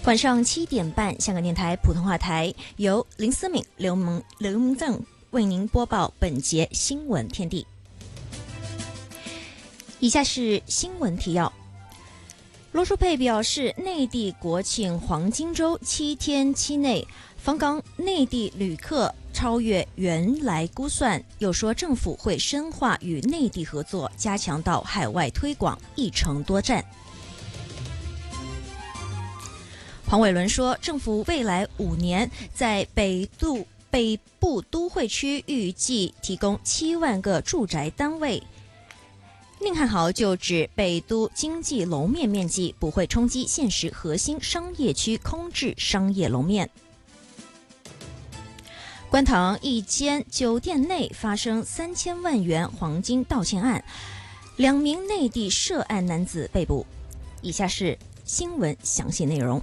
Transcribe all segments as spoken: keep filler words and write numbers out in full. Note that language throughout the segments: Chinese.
晚上七点半，香港电台普通话台由林思敏、刘蒙、刘蒙正为您播报本节新闻天地。以下是新闻提要。罗淑佩表示，内地国庆黄金周七天期内，访港内地旅客超越原来估算，又说政府会深化与内地合作，加强到海外推广，一城多站。黄伟纶说，政府未来五年在北都北部都会区预计提供七万个住宅单位。宁汉豪就指，北都经济楼面面积不会冲击现实核心商业区空置商业楼面。观塘一间酒店内发生三千万元黄金盗窃案，两名内地涉案男子被捕。以下是新闻详细内容。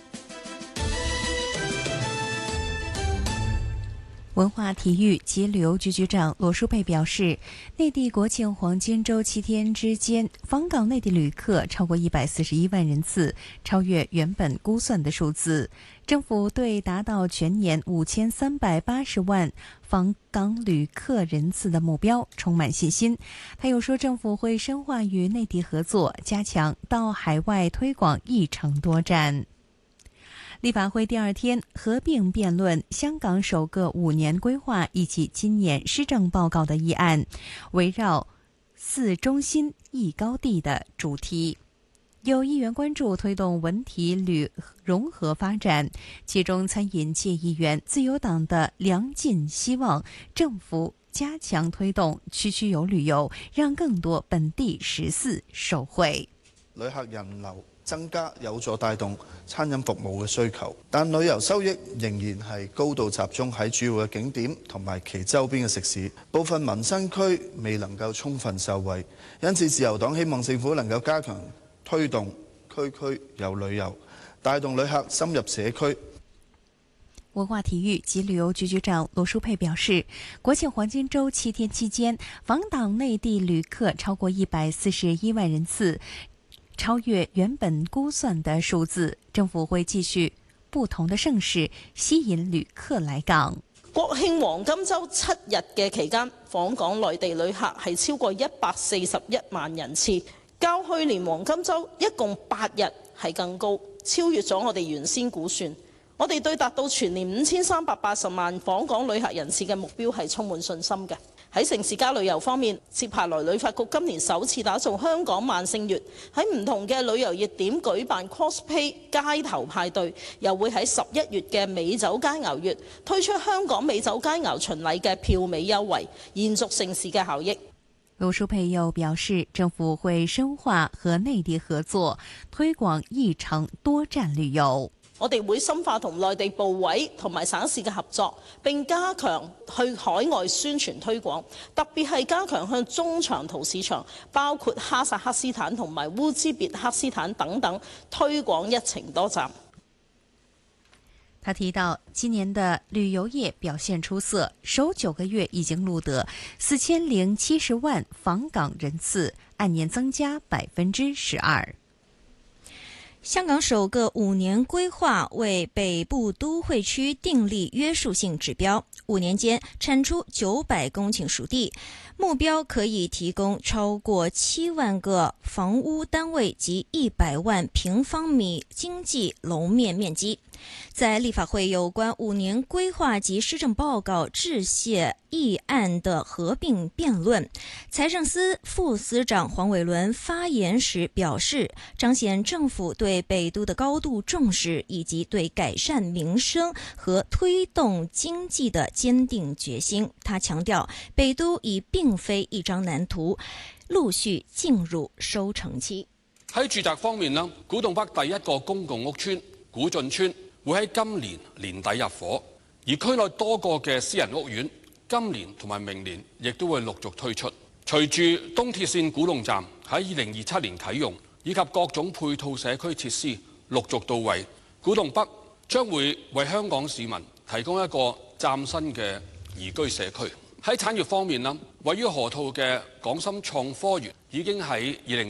文化体育及旅游局局长罗淑佩表示，内地国庆黄金周七天之间，访港内地旅客超过一百四十一万人次，超越原本估算的数字。政府对达到全年五千三百八十万访港旅客人次的目标充满信心。他又说，政府会深化与内地合作，加强到海外推广一城多站。立法会第二天合并辩论香港首个五年规划以及今年施政报告的议案，围绕四中心一高地的主题。有议员关注推动文体旅融合发展，其中餐饮界议员自由党的梁进希望政府加强推动区区游旅游，让更多本地食肆受惠。 旅客人流增加有助帶動餐飲服務嘅需求，但旅遊收益仍然係高度集中喺主要嘅景點同埋其周邊嘅食肆，部分民生區未能夠充分受惠。因此，自由黨希望政府能夠加強推動區區有旅遊，帶動旅客深入社區。 文化體育及旅遊局局長羅淑佩表示，國慶黃金週七天期間，訪港內地旅客超過一百四十一萬人次，超越原本估算的數字，政府會繼續不同的盛事吸引旅客來港。 國慶黃金週七日嘅期間，訪港內地旅客係超過一百四十一萬人次，較去年黃金週一共八日係更高，超越咗我哋原先估算。我哋對達到全年五千三百八十萬訪港旅客人次嘅目標係充滿信心嘅。喺城市加旅遊方面，接下來旅發局今年首次打造香港萬聖月，喺唔同嘅旅遊熱點舉辦 cosplay 街頭派對，又會喺十一月嘅美酒佳餚月推出香港美酒佳餚巡禮嘅票尾優惠，延續盛事嘅效益。 羅淑佩又表示，政府會深化和內地合作，推廣一城多站旅遊。 我哋會深化同內地部委同埋省市嘅合作，並加強去海外宣傳推廣，特別係加強向中長途市場，包括哈薩克斯坦同埋烏茲別克斯坦等等，推廣一程多站。 他提到，今年的旅遊業表現出色，首九個月已經錄得四千零七十萬訪港人次，按年增加百分之十二。 香港首個五年規劃為北部都會區訂立約束性指標，五年間產出九百公頃屬地，目標可以提供超過七萬個房屋單位及一百萬平方米經濟樓面面積。在立法會有關五年規劃及施政報告致謝議案的合併辯論，財政司副司長黃偉纶發言時表示，彰顯政府對北都的高度重視，以及對改善民生和推動經濟的堅定決心。他強調，北都已並非一張藍圖，陸續進入收成期。 喺住宅方面呢，古洞北第一個公共屋邨古晉邨會喺今年年底入伙，而區內多個嘅私人屋苑今年同埋明年亦都會陸續推出。隨住東鐵線古洞站喺二零二七年啟用，以及各種配套社區設施陸續到位，古洞北將會為香港市民提供一個嶄新嘅宜居社區。喺產業方面呢，位於河套嘅港深創科園已經喺二零